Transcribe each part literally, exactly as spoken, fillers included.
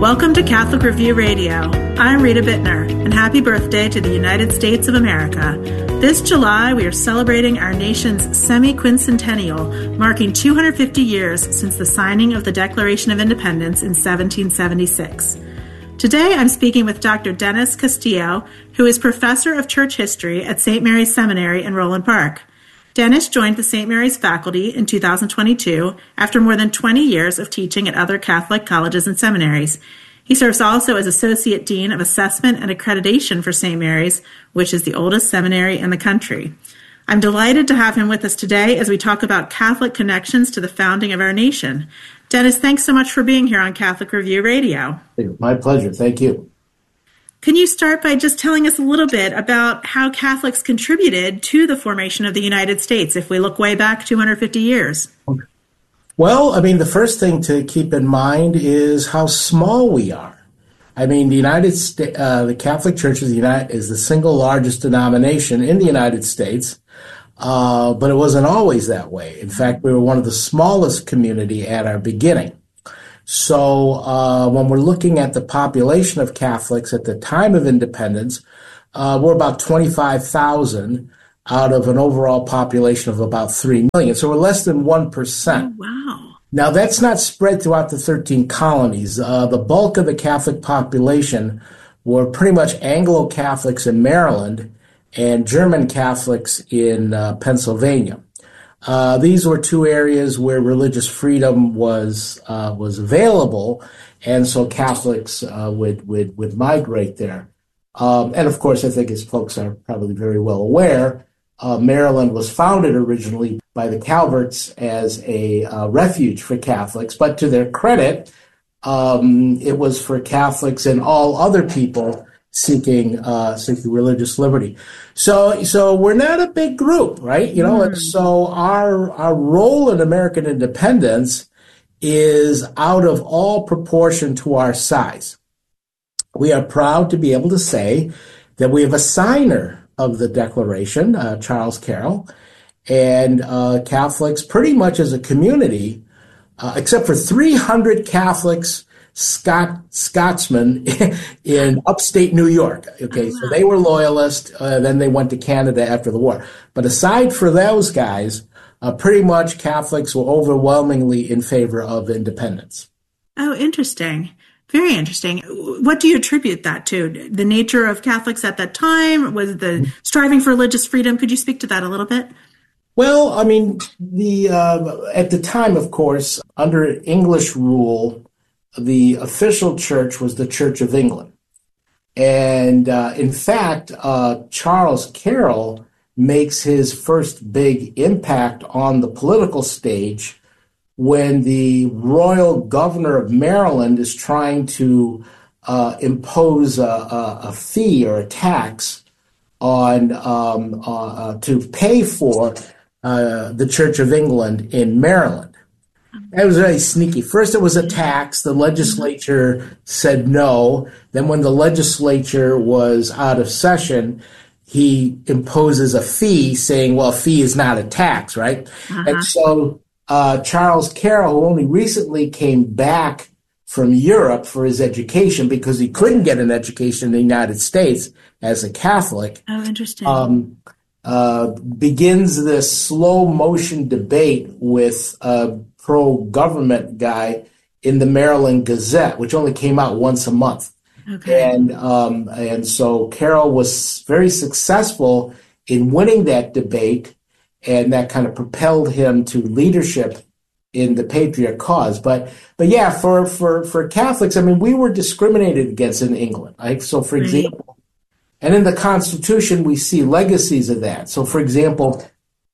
Welcome to Catholic Review Radio. I'm Rita Bittner, and happy birthday to the United States of America. This July, we are celebrating our nation's semi-quincentennial, marking two hundred fifty years since the signing of the Declaration of Independence in seventeen seventy-six. Today, I'm speaking with Doctor Dennis Castillo, who is professor of church history at Saint Mary's Seminary in Roland Park. Dennis joined the Saint Mary's faculty in two thousand twenty-two after more than twenty years of teaching at other Catholic colleges and seminaries. He serves also as Associate Dean of Assessment and Accreditation for Saint Mary's, which is the oldest seminary in the country. I'm delighted to have him with us today as we talk about Catholic connections to the founding of our nation. Dennis, thanks so much for being here on Catholic Review Radio. My pleasure. Thank you. Can you start by just telling us a little bit about how Catholics contributed to the formation of the United States, if we look way back two hundred fifty years? Well, I mean, the first thing to keep in mind is how small we are. I mean, the United States, uh, the Catholic Church is the, United, is the single largest denomination in the United States, uh, but it wasn't always that way. In fact, we were one of the smallest community at our beginning. So uh, when we're looking at the population of Catholics at the time of independence, uh, we're about twenty-five thousand out of an overall population of about three million. So we're less than one percent. Oh, wow. Now, that's not spread throughout the thirteen colonies. Uh, the bulk of the Catholic population were pretty much Anglo-Catholics in Maryland and German Catholics in uh, Pennsylvania. Uh, these were two areas where religious freedom was uh, was available, and so Catholics uh, would, would would migrate there. Um, and of course, I think as folks are probably very well aware, uh, Maryland was founded originally by the Calverts as a uh, refuge for Catholics, but to their credit, um, it was for Catholics and all other people seeking uh, seeking religious liberty. So so we're not a big group, right? You know, mm. so our our role in American independence is out of all proportion to our size. We are proud to be able to say that we have a signer of the Declaration, uh, Charles Carroll, and uh, Catholics pretty much as a community, uh, except for three hundred Catholics Scot Scotsmen in upstate New York. Okay, so they were loyalists. Uh, then they went to Canada after the war. But aside for those guys, uh, pretty much Catholics were overwhelmingly in favor of independence. Oh, interesting. Very interesting. What do you attribute that to? The nature of Catholics at that time? Was the striving for religious freedom? Could you speak to that a little bit? Well, I mean, the uh, at the time, of course, under English rule, the official church was the Church of England. And uh, in fact, uh, Charles Carroll makes his first big impact on the political stage when the royal governor of Maryland is trying to uh, impose a, a, a fee or a tax on um, uh, uh, to pay for uh, the Church of England in Maryland. That was very sneaky. First, it was a tax. The legislature said no. Then when the legislature was out of session, he imposes a fee saying, well, a fee is not a tax, right? Uh-huh. And so uh, Charles Carroll, who only recently came back from Europe for his education because he couldn't get an education in the United States as a Catholic. Oh, interesting. Um, uh, begins this slow motion debate with uh pro-government guy in the Maryland Gazette, which only came out once a month. Okay. And um, and so Carroll was very successful in winning that debate, and that kind of propelled him to leadership in the Patriot cause. But but yeah, for for for Catholics, I mean, we were discriminated against in England. Right? So for example, and in the Constitution, we see legacies of that. So for example,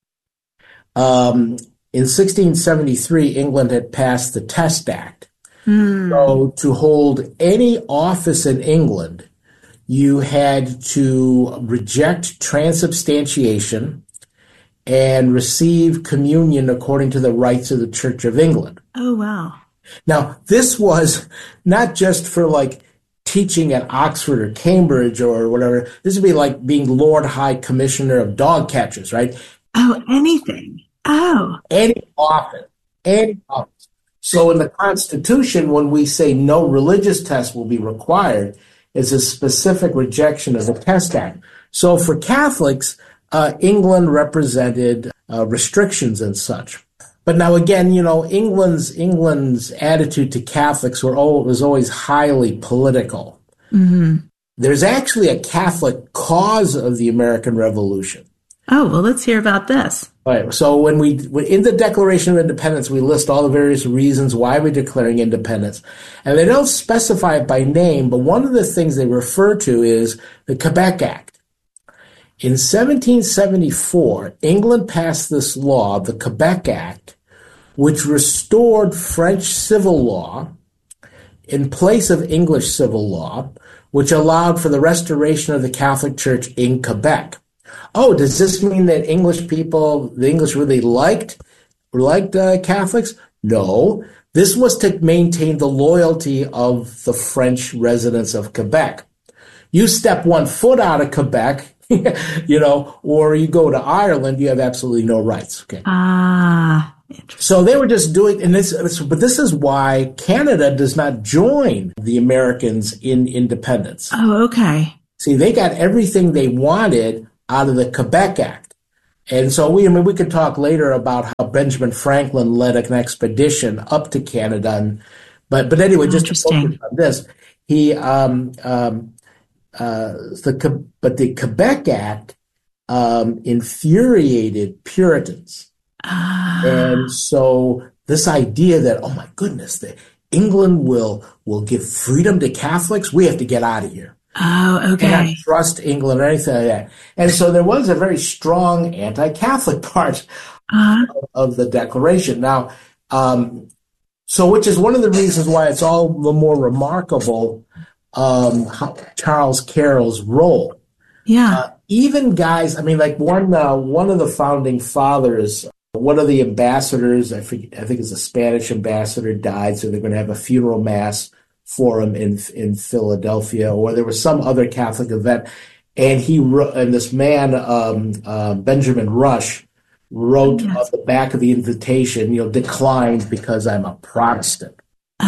um, in sixteen seventy-three, England had passed the Test Act. Mm. So to hold any office in England, you had to reject transubstantiation and receive communion according to the rites of the Church of England. Oh, wow. Now, this was not just for like teaching at Oxford or Cambridge or whatever. This would be like being Lord High Commissioner of Dog Catchers, right? Oh, anything. Oh. Any office. Any office. So in the Constitution, when we say no religious test will be required, it's a specific rejection of the Test Act. So for Catholics, uh, England represented uh, restrictions and such. But now again, you know, England's England's attitude to Catholics were oh, was always highly political. Mm-hmm. There's actually a Catholic cause of the American Revolution. Oh, well, let's hear about this. All right. So when we, in the Declaration of Independence, we list all the various reasons why we're declaring independence. And they don't specify it by name, but one of the things they refer to is the Quebec Act. In seventeen seventy-four, England passed this law, the Quebec Act, which restored French civil law in place of English civil law, which allowed for the restoration of the Catholic Church in Quebec. Oh, does this mean that English people, the English really liked, liked uh, Catholics? No. This was to maintain the loyalty of the French residents of Quebec. You step one foot out of Quebec, you know, or you go to Ireland, you have absolutely no rights. Okay. Ah, interesting. So they were just doing, and this, but this is why Canada does not join the Americans in independence. Oh, okay. See, they got everything they wanted out of the Quebec Act. And so we, I mean, we could talk later about how Benjamin Franklin led an expedition up to Canada. And, but, but anyway, just to focus on this, he, um, um, uh, the, but the Quebec Act, um, infuriated Puritans. Ah. And so this idea that, oh my goodness, that England will, will give freedom to Catholics, we have to get out of here. Oh, okay. Cannot trust England or anything like that. And so there was a very strong anti-Catholic part uh-huh. of, of the Declaration. Now, um, so which is one of the reasons why it's all the more remarkable, um, how, Charles Carroll's role. Yeah. Uh, even guys, I mean, like one, uh, one of the founding fathers, one of the ambassadors, I forget, I think it's a Spanish ambassador, died, so they're going to have a funeral mass for him in in Philadelphia, or there was some other Catholic event, and he and this man um, uh, Benjamin Rush wrote yes. on the back of the invitation, you know, declined because I'm a Protestant.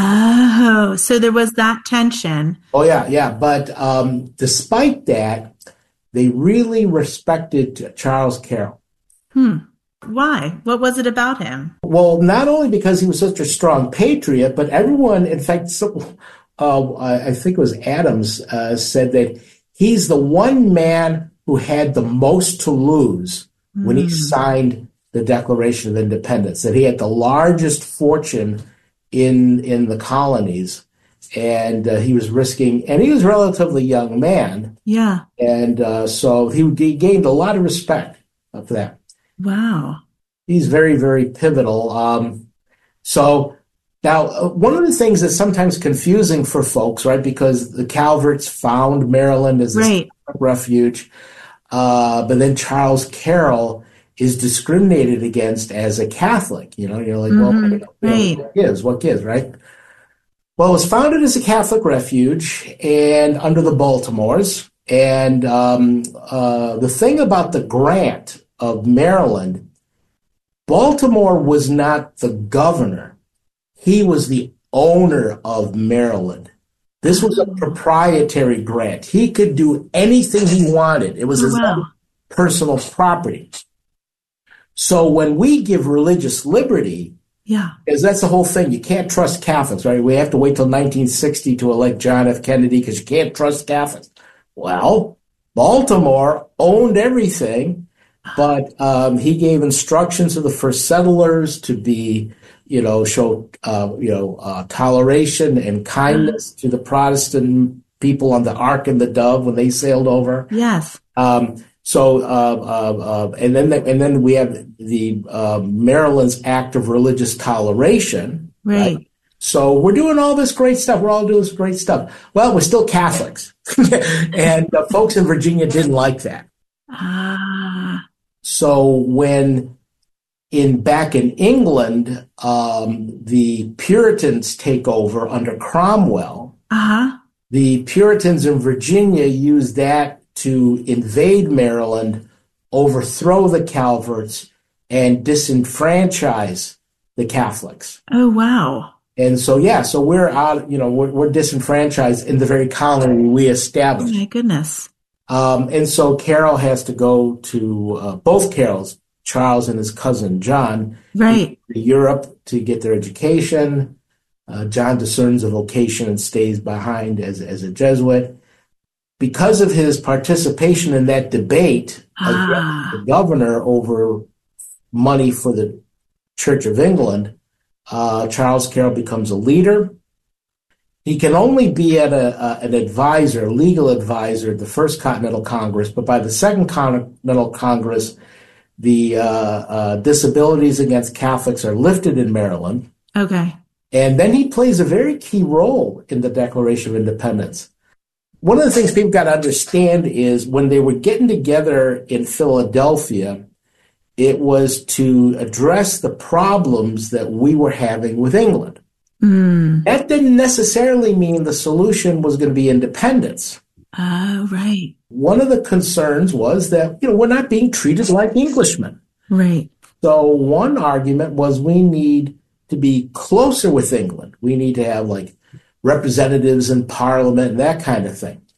Oh, so there was that tension. Oh yeah, yeah, but um, despite that, they really respected Charles Carroll. Hmm. Why? What was it about him? Well, not only because he was such a strong patriot, but everyone, in fact, so, uh, I think it was Adams, uh, said that he's the one man who had the most to lose mm. when he signed the Declaration of Independence, that he had the largest fortune in in the colonies, and uh, he was risking, and he was a relatively young man. Yeah. And uh, so he, he gained a lot of respect for that. Wow. He's very, very pivotal. Um, so now, uh, one of the things that's sometimes confusing for folks, right, because the Calverts found Maryland as a right. refuge, uh, but then Charles Carroll is discriminated against as a Catholic. You know, you're like, mm-hmm. well, right. what gives? What gives, right? Well, it was founded as a Catholic refuge and under the Baltimores. And um, uh, the thing about the grant of Maryland, Baltimore was not the governor. He was the owner of Maryland. This was a proprietary grant. He could do anything he wanted. It was his wow. own personal property. So when we give religious liberty, yeah, because that's the whole thing. You can't trust Catholics, right? We have to wait till nineteen sixty to elect John F. Kennedy because you can't trust Catholics. Well, Baltimore owned everything. But um, he gave instructions to the first settlers to be, you know, show, uh, you know, uh, toleration and kindness to the Protestant people on the Ark and the Dove when they sailed over. Yes. Um, so, uh, uh, uh, and then, the, and then we have the uh, Maryland's Act of Religious Toleration. Right. right. So we're doing all this great stuff. We're all doing this great stuff. Well, we're still Catholics, and uh, folks in Virginia didn't like that. Ah. So when in back in England, um, the Puritans take over under Cromwell, uh-huh. the Puritans in Virginia used that to invade Maryland, overthrow the Calverts, and disenfranchise the Catholics. Oh, wow. And so, yeah, so we're out, you know, we're, we're disenfranchised in the very colony we established. Oh, my goodness. Um, and so Carroll has to go to uh, both Carrolls, Charles and his cousin John, right, to Europe to get their education. Uh, John discerns a vocation and stays behind as, as a Jesuit. Because of his participation in that debate ah. against the governor over money for the Church of England, uh, Charles Carroll becomes a leader. He can only be at a, uh, an advisor, legal advisor, at the First Continental Congress, but by the Second Continental Congress, the uh, uh, disabilities against Catholics are lifted in Maryland. Okay. And then he plays a very key role in the Declaration of Independence. One of the things people got to understand is when they were getting together in Philadelphia, it was to address the problems that we were having with England. Mm. That didn't necessarily mean the solution was going to be independence. Oh, right. One of the concerns was that, you know, we're not being treated like Englishmen. Right. So one argument was we need to be closer with England. We need to have like representatives in Parliament and that kind of thing.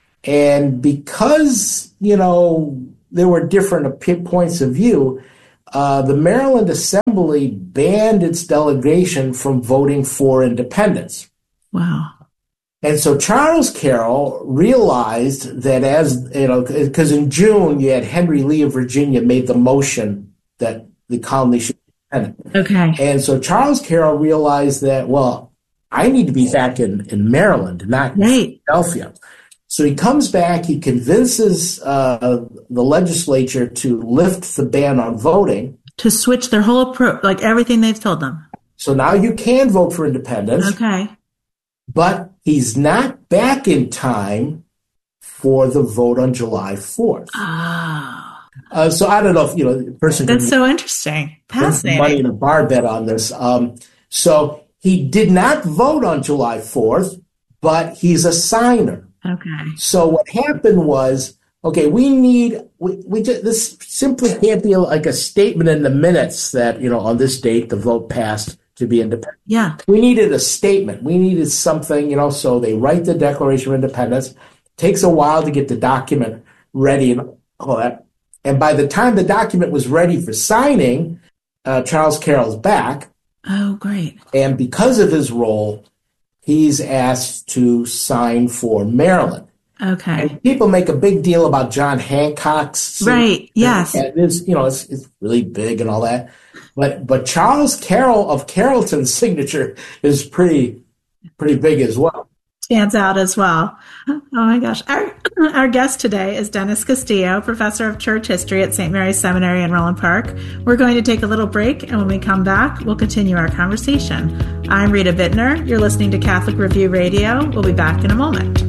And because, you know, there were different points of view, uh, the Maryland Assembly banned its delegation from voting for independence. Wow. And so Charles Carroll realized that as, you know, because in June you had Henry Lee of Virginia made the motion that the colony should be independent. Okay. And so Charles Carroll realized that, well, I need to be back in, in Maryland, not right. Philadelphia. So he comes back, he convinces uh, the legislature to lift the ban on voting. To switch their whole approach, like everything they've told them. So now you can vote for independence. Okay. But he's not back in time for the vote on July fourth. Oh. Uh, so I don't know if, you know, the person That's can so interesting. Fascinating. money in a bar bet on this. Um, so he did not vote on July fourth, but he's a signer. Okay. So what happened was, okay, we need, we, we just, this simply can't be like a statement in the minutes that, you know, on this date, the vote passed to be independent. Yeah. We needed a statement. We needed something, you know, so they write the Declaration of Independence. It takes a while to get the document ready and all that. And by the time the document was ready for signing, uh, Charles Carroll's back. Oh, great. And because of his role, he's asked to sign for Maryland. Okay. And people make a big deal about John Hancock's. Right, yes. And it is, you know, it's, it's really big and all that. But but Charles Carroll of Carrollton's signature is pretty pretty big as well. Stands out as well. Oh my gosh. Our, our guest today is Dennis Castillo, professor of church history at Saint Mary's Seminary in Roland Park. We're going to take a little break, and when we come back, we'll continue our conversation. I'm Rita Bittner. You're listening to Catholic Review Radio. We'll be back in a moment.